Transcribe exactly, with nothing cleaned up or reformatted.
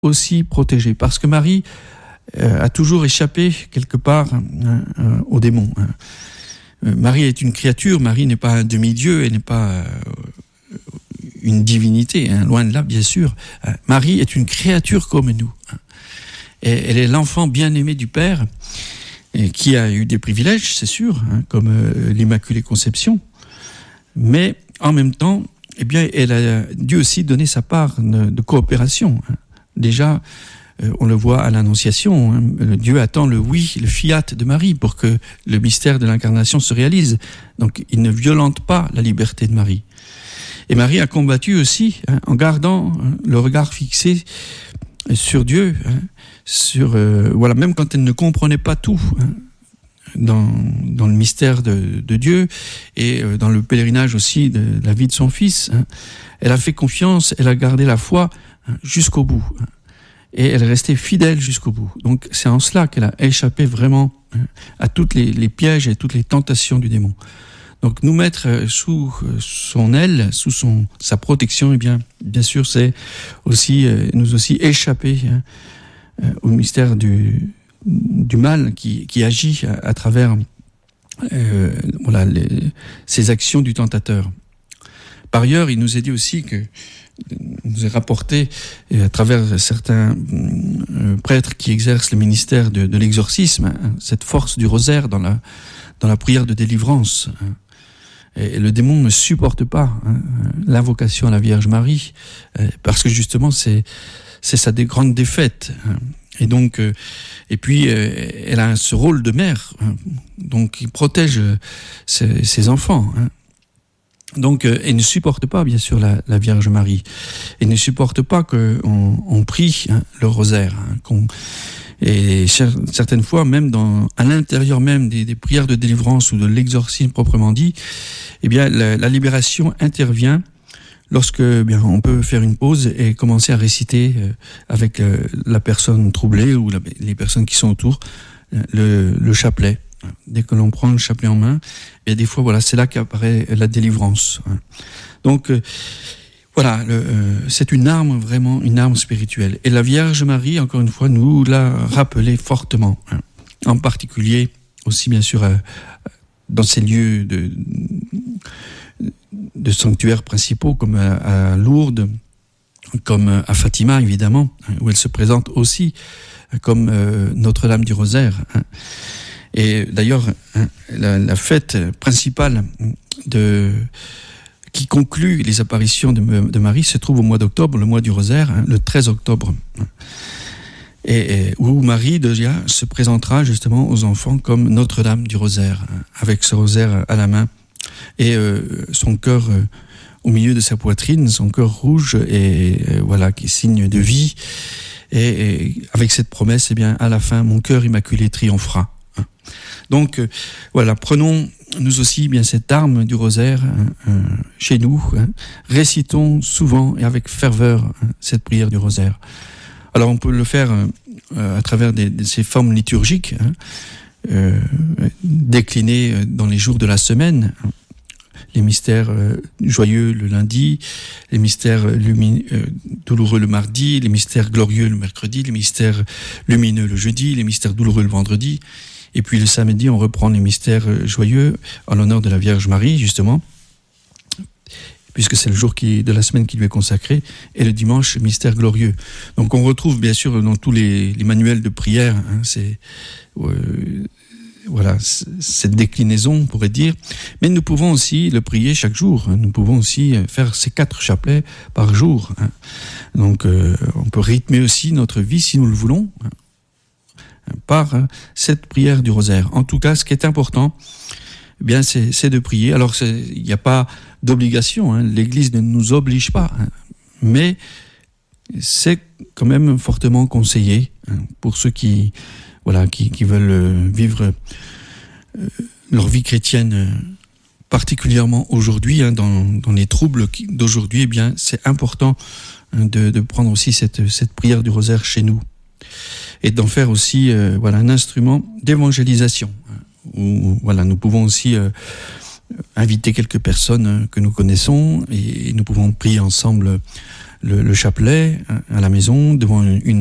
aussi protégée, parce que Marie euh, a toujours échappé quelque part hein, euh, aux démons. Hein. Euh, Marie est une créature, Marie n'est pas un demi-dieu, elle n'est pas euh, une divinité, hein, loin de là, bien sûr. Euh, Marie est une créature comme nous. Hein. Et elle est l'enfant bien-aimé du Père, et qui a eu des privilèges, c'est sûr, hein, comme euh, l'Immaculée Conception. Mais en même temps, eh bien, elle a dû aussi donner sa part de, de coopération. Hein. Déjà, euh, on le voit à l'Annonciation, hein, Dieu attend le oui, le fiat de Marie pour que le mystère de l'incarnation se réalise. Donc, il ne violente pas la liberté de Marie. Et Marie a combattu aussi hein, en gardant hein, le regard fixé sur Dieu, hein, sur euh, voilà, même quand elle ne comprenait pas tout hein, dans dans le mystère de, de Dieu et euh, dans le pèlerinage aussi de, de la vie de son fils, hein, elle a fait confiance, elle a gardé la foi hein, jusqu'au bout hein, et elle est restée fidèle jusqu'au bout. Donc c'est en cela qu'elle a échappé vraiment hein, à toutes les, les pièges et toutes les tentations du démon. Donc nous mettre sous son aile, sous son sa protection, eh bien, bien sûr, c'est aussi euh, nous aussi échapper hein, euh, au mystère du du mal qui qui agit à, à travers euh, voilà les, ces actions du tentateur. Par ailleurs, il nous est dit aussi que il nous est rapporté à travers certains euh, prêtres qui exercent le ministère de, de l'exorcisme, hein, cette force du rosaire dans la dans la prière de délivrance. Hein. Et le démon ne supporte pas hein, l'invocation à la Vierge Marie euh, parce que justement c'est c'est sa des grandes défaites. Hein. Et donc euh, et puis euh, elle a ce rôle de mère, hein, donc il protège euh, ses, ses enfants. Hein. Donc euh, elle ne supporte pas bien sûr la, la Vierge Marie. Elle ne supporte pas que on, on prie hein, le rosaire. Hein, qu'on Et certaines fois, même dans, à l'intérieur même des, des prières de délivrance ou de l'exorcisme proprement dit, eh bien, la, la libération intervient lorsque, eh bien, on peut faire une pause et commencer à réciter euh, avec euh, la personne troublée ou la, les personnes qui sont autour le, le chapelet. Dès que l'on prend le chapelet en main, eh bien, des fois, voilà, c'est là qu'apparaît la délivrance. Donc, euh, Voilà, le, euh, c'est une arme, vraiment une arme spirituelle. Et la Vierge Marie, encore une fois, nous l'a rappelé fortement. Hein. En particulier, aussi bien sûr, euh, dans ces lieux de, de sanctuaires principaux, comme à, à Lourdes, comme à Fatima, évidemment, hein, où elle se présente aussi comme euh, Notre-Dame du Rosaire. Hein. Et d'ailleurs, hein, la, la fête principale de... qui conclut les apparitions de, de Marie se trouve au mois d'octobre, le mois du rosaire, hein, le treize octobre, et, et où Marie déjà se présentera justement aux enfants comme Notre-Dame du Rosaire, hein, avec ce rosaire à la main et euh, son cœur euh, au milieu de sa poitrine, son cœur rouge et euh, voilà qui est signe de vie, et, et avec cette promesse, eh bien à la fin, mon cœur immaculé triomphera. Hein. Donc euh, voilà, prenons nous aussi bien cette arme du rosaire hein, euh, chez nous, hein, récitons souvent et avec ferveur hein, cette prière du rosaire. Alors on peut le faire euh, à travers des, de ces formes liturgiques, hein, euh, déclinées dans les jours de la semaine, hein, les mystères euh, joyeux le lundi, les mystères lumi- euh, douloureux le mardi, les mystères glorieux le mercredi, les mystères lumineux le jeudi, les mystères douloureux le vendredi. Et puis le samedi, on reprend les mystères joyeux en l'honneur de la Vierge Marie, justement, puisque c'est le jour qui, de la semaine qui lui est consacré, et le dimanche, mystère glorieux. Donc on retrouve bien sûr dans tous les, les manuels de prière, hein, c'est, euh, voilà, c'est, cette déclinaison, on pourrait dire, mais nous pouvons aussi le prier chaque jour, hein, nous pouvons aussi faire ces quatre chapelets par jour. Hein. Donc euh, on peut rythmer aussi notre vie si nous le voulons, hein, par cette prière du rosaire. En tout cas, ce qui est important, eh bien, c'est, c'est de prier. Alors, il n'y a pas d'obligation, hein, l'Église ne nous oblige pas, hein, mais c'est quand même fortement conseillé hein, pour ceux qui, voilà, qui, qui veulent vivre euh, leur vie chrétienne, euh, particulièrement aujourd'hui, hein, dans, dans les troubles d'aujourd'hui. Eh bien, c'est important hein, de, de prendre aussi cette, cette prière du rosaire chez nous, et d'en faire aussi euh, voilà un instrument d'évangélisation, hein, où voilà nous pouvons aussi euh, inviter quelques personnes que nous connaissons et nous pouvons prier ensemble le, le chapelet à la maison devant une